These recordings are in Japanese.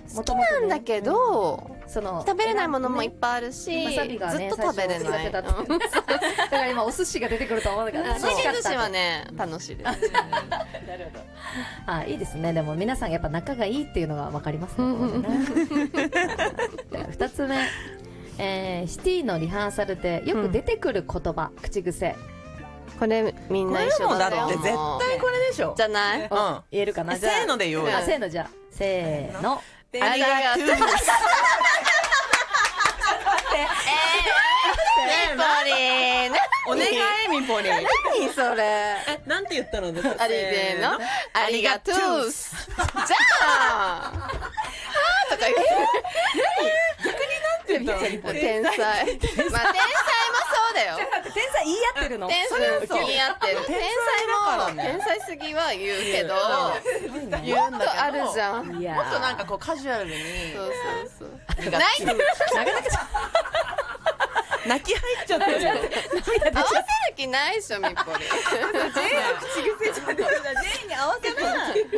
好きなんだけど、その食べれないものもいっぱいあるし、ずっと食べれない。だから今お寿司が出てくると思うんだけど、 寿司はね楽しいです。なるほど。あ、いいですね。でも皆さんやっぱ仲がいいっていうのがわかりますね。2つ目、シティのリハーサルでよく出てくる言葉、口癖。 これみんな一緒だって絶対これでしょ。 じゃない？ 言えるかな。 せーので言おうよ。 せーの、じゃあせーの。 ありがとう。ミポリン。 お願いミポリン。 何それ。 なんて言ったの？ ありがとう。じゃあ。とか言って。逆になんて言ったの？天才。まあ天才もそうだよ。 天才言い合ってるの？ 天才言い合ってる。天才も天才すぎは言うけど、言うんだけどあるじゃん。 もっとなんかこうカジュアルに。 そう。ない。なかなか泣き入っちゃってる。 合わせる気ないでしょミポリ。J の口癖じゃねえ。J に合わせる。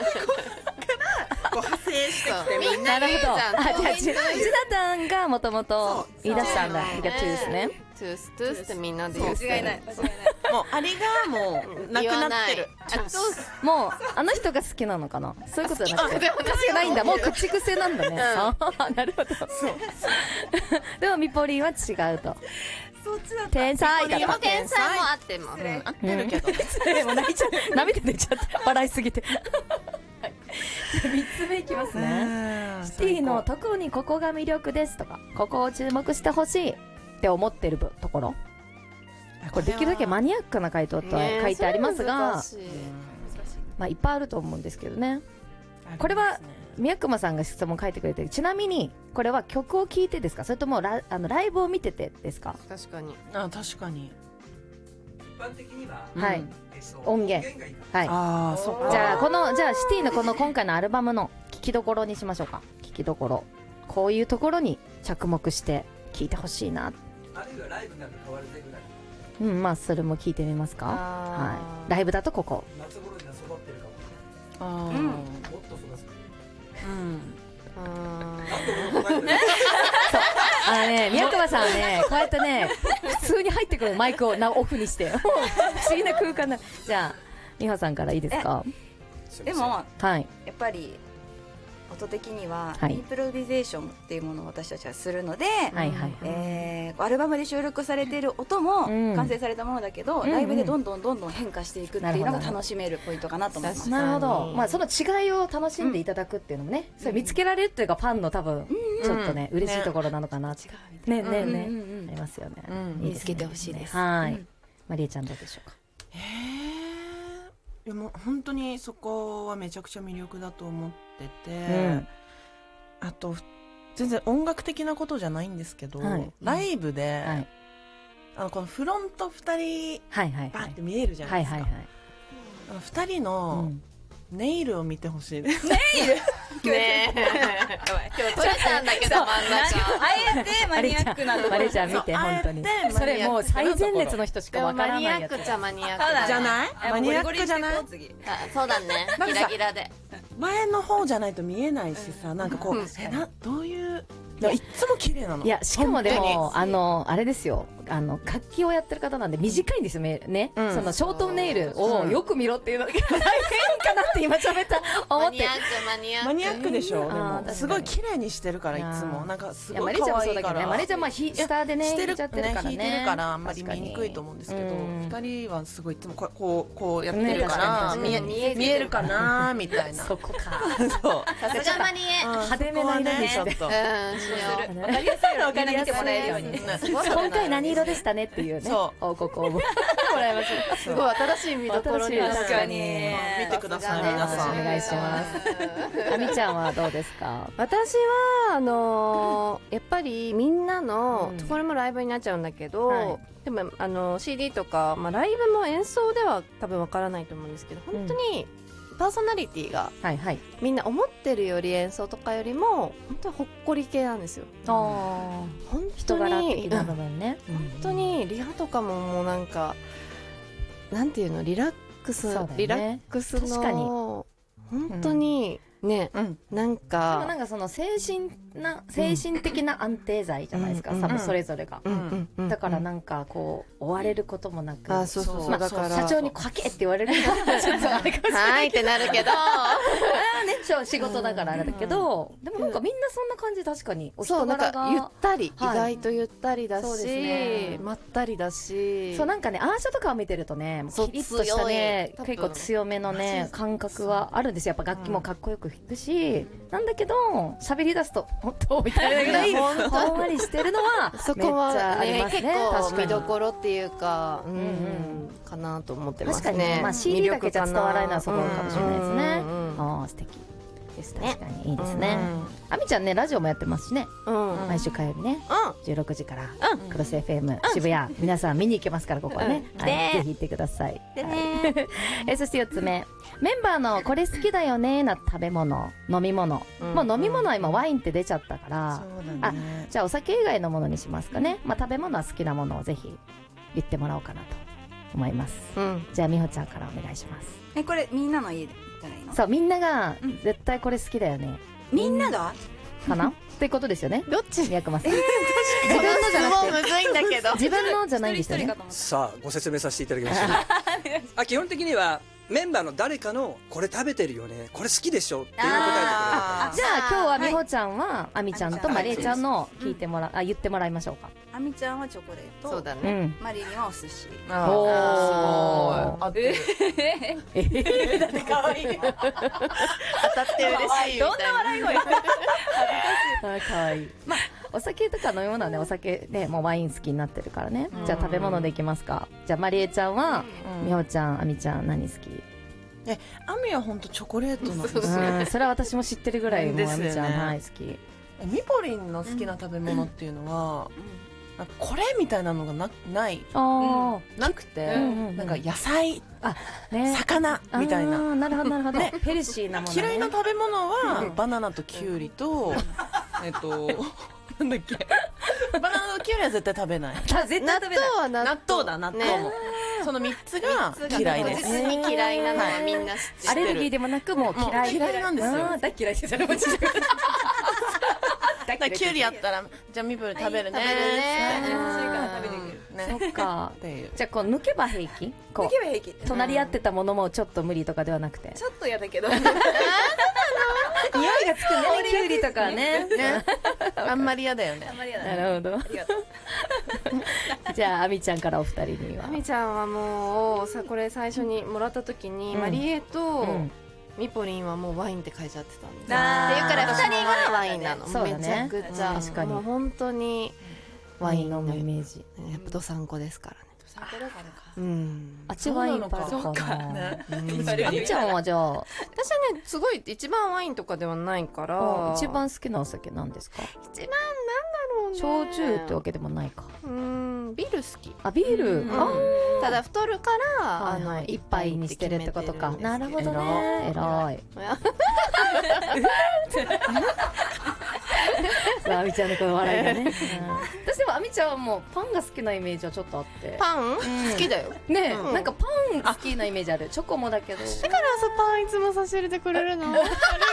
こう派生してみんなで言うじゃん。 じゃあジナタンがもともと言い出したんだ。トゥースね。 トゥースってみんなで言う。 間違いない。もうありがもうなくなってる。 もうあの人が好きなのかな。そういうことじゃなくて。口がないんだ。もう口癖なんだね。なるほど。でもミポリンは違うと。天才だ。 でも天才も合ってます。 合ってるけど。 もう泣いちゃう。涙出ちゃって笑いすぎて。3つ目いきますね。シティの特にここが魅力ですとか、ここを注目してほしいって思ってるところ。これできるだけマニアックな回答と書いてありますが、まあいっぱいあると思うんですけどね。これは宮熊さんが質問書いてくれてる。ちなみにこれは曲を聴いてですか、それともライブを見ててですか？ 確かに。 確かに。 一般的には、 はい、音源。はい。 ああ、そっか。 じゃあシティのこの今回のアルバムの聴きどころにしましょうか。聴きどころ。こういうところに着目して聴いてほしいな。 あるいはライブなんか変わるぜぐらい。 まあそれも聞いてみますか。はい。ライブだとここ。 夏頃には育ってるかも。もっと育つ。 宮川さんはね、こうやってね、普通に入ってくるマイクをオフにして、不思議な空間だ。じゃあ、美穂さんからいいですか。 でも、 はい、 やっぱり音的にははい、 インプロビゼーションっていうものを私たちはするので、アルバムで収録されている音も完成されたものだけど、ライブでどんどん変化していくっていうのが楽しめるポイントかなと思います。 なるほど。まあその違いを楽しんでいただくっていうのもね、それ見つけられるっていうかファンの多分ちょっとね嬉しいところなのかな。ねありますよね。 見つけてほしいです。 はい。マリエちゃんどうでしょうか。 でも本当にそこはめちゃくちゃ魅力だと思ってて、あと全然音楽的なことじゃないんですけど、ライブで、このフロント2人バーって見えるじゃないですか。2人のネイルを見てほしいです。 ネイルねえ、今日取れたんだけど真ん中。 あえてマニアックなところ。 マリちゃん見て本当に。それもう最前列の人しかわからないやつ。 マニアックじゃマニアックじゃない？マニアックじゃない？ そうだね。ギラギラで。 前の方じゃないと見えないしさ、なんかこうどういういつも綺麗なの。 いやしかもでもあれですよ。楽器をやってる方なんで短いんですよね。そのショートネイルをよく見ろっていうのが大変かなって今喋った思って。 マニアックでしょ。でもすごい綺麗にしてるからいつもなんかすごい可愛いから。 マリちゃんは下でねしてるちゃってるからね。 弾いてるからあんまり見にくいと思うんですけど、二人はすごいいつもこうやってるから見えるかなみたいな。 そこか。 さすがマニエ。 派手めな色にちょっと。 わかりやすいのをみんな見てもらえるように。 今回何色でしたねっていうね。報告をもらいます。 すごい新しい見どころに。 確かに。 見てください皆さん。 お願いします。あみちゃんはどうですか。 私はやっぱりみんなのこれもライブになっちゃうんだけど、でもCD とかライブも演奏では多分わからないと思うんですけど、本当にパーソナリティがみんな思ってるより演奏とかよりも本当にほっこり系なんですよ。本当に本当にリハとかももうなんかなんていうのリラックスの本当にね、なんでもかなんかその精神的な安定剤じゃないですか、多分それぞれが、だからなんかこう追われることもなく、 そうそうそう、だから社長に書けって言われるのはちょっとあれかもしれないはいってなるけどね、仕事だからあれだけど、でもなんかみんなそんな感じ、確かにおそう、なん人柄がかゆったり、意外とゆったりだそうですしねまったりだし、 そうなんかね、アーシャとかを見てるとね、キリッとしたね、 強い結構強めのね感覚はあるんですよ。やっぱ楽器もかっこよく弾くし、なんだけど喋り出すと本当みたいなぐらいほんわりしてるのはそこはめっちゃありねますね。 結構見どろころっていうか、かなと思ってますね。 確かに、まあ CD だけじゃ伝わらないのはそこかもしれないですね。 うんああ素敵です。確かにいいですね。あみちゃんね、ラジオもやってますしね、毎週火曜日ね、16時からクロス FM 渋谷、皆さん見に行けますから、ここはね、ぜひ行ってください。そして4つ目、メンバーのこれ好きだよねな食べ物、飲み物、もう飲み物は今ワインって出ちゃったから、あ、じゃあお酒以外のものにしますかね。まあ食べ物は好きなものをぜひ言ってもらおうかなと思います。じゃあ美穂ちゃんからお願いします。 これみんなの家で言ったらいいの？ そう、みんなが絶対これ好きだよね、 みんながかなってことですよね。 どっち？ 宮熊さん、 自分のじゃなくてむずいんだけど自分のじゃないんですよね。 さあご説明させていただきましょう。基本的にはメンバーの誰かのこれ食べてるよね、これ好きでしょっていうのを答えてくれる。 じゃあ今日は美穂ちゃんはあみちゃんとまりえちゃんの聞いてもら言ってもらいましょうか。 あみちゃんはチョコレート、 そうだね。 マリリンはお寿司。 おー、 合ってる。 だって可愛い。 当たって嬉しいみたいな。 どんな笑い声？ 可愛い。まあお酒とか飲み物はね、お酒ね、もうワイン好きになってるからね。じゃあ食べ物でいきますか。じゃあまりえちゃんは美穂ちゃん、あみちゃん何好き？ アミは本当チョコレートなんですよ。 それは私も知ってるぐらいもうですよねあみちゃんはい好き。 ミポリンの好きな食べ物っていうのは、なんかこれみたいなのがないなくて、なんか野菜、魚みたいな。 なるほどなるほど。ヘルシーなものね。 嫌いな食べ物はバナナとキュウリとなんだっけ、バナナとキュウリは絶対食べない。 絶対食べない。 納豆だ、納豆も。その3つが嫌いです。 実に嫌いなのはみんな知ってる。 アレルギーでもなくもう嫌いなんですよ。 大嫌いですよね。 キュウリあったらじゃあミブル食べるね。 そっか。じゃあこう抜けば平気？抜けば平気。隣り合ってたものもちょっと無理とかではなくて。 ちょっと嫌だけど。 匂いがつくね、キュウリとかね。 あんまり嫌だよね。 なるほど。じゃああみちゃんからお二人には。 あみちゃんはもうこれ最初にもらった時にマリエとミポリンはもうワインって書いちゃってたんです。っていうから2人がワインなの。めちゃくちゃ確かにもう本当にワイン飲むイメージ。 やっぱどさんこですからね。 あっちワインいっぱいあるかな。みちゃんはじゃあ、 私はねすごい一番ワインとかではないから一番好きなお酒なんですか？ 一番なんだろうね、 焼酎ってわけでもないか。 ビール好き。 あ、ビール。 ただ太るから一杯にしてるってことか。なるほどね。偉い。あみちゃんのこの笑いがね。私でもあみちゃんはもうパンが好きなイメージはちょっとあって。 パン好きだよね。なんかパン好きなイメージある。チョコもだけど。 だからパンいつも差し入れてくれるの。ありがとう。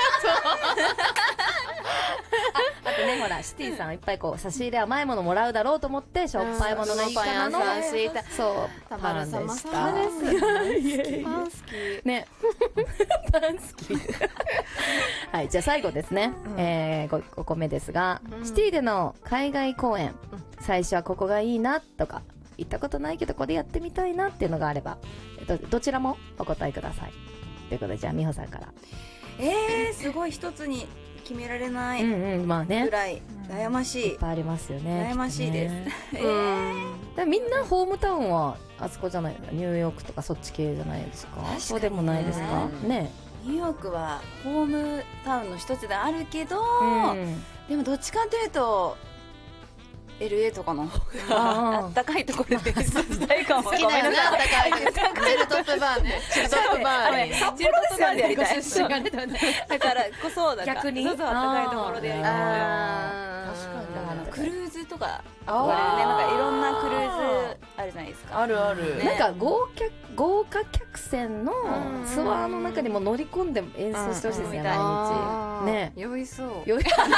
あとね、ほらシティさんいっぱいこう差し入れ甘いものもらうだろうと思ってしょっぱいもののいいかなのそうパンでした。 パン好きね。パン好き。はい、じゃあ最後ですね。5個目ですが、シティでの海外公演、最初はここがいいなとか行ったことないけどこれやってみたいなっていうのがあれば、どちらもお答えくださいということで、じゃあ美穂さんから。 すごい一つに決められないまあねぐらい悩ましい。 いっぱいありますよね。 悩ましいです。 みんなホームタウンはあそこじゃないですか？ニューヨークとかそっち系じゃないですか？そうでもないですかね。 ニューヨークはホームタウンの一つであるけど、でもどっちかというと LA とかの方があったかいところで過ごしたいかも。 好きだよね、あったかいです。チルトップバーね。チルトップバーに。 札幌ですよね、やりたい。だからこそ逆にそうそう、あったかいところでやりたい。 確かにクルーズとか言われるね、なんかいろんなクルーズあるじゃないですか。 あるある、 ねなんか豪華客船のツアーの中にも乗り込んで演奏してほしいですね、毎日ね。 酔いそう。 酔い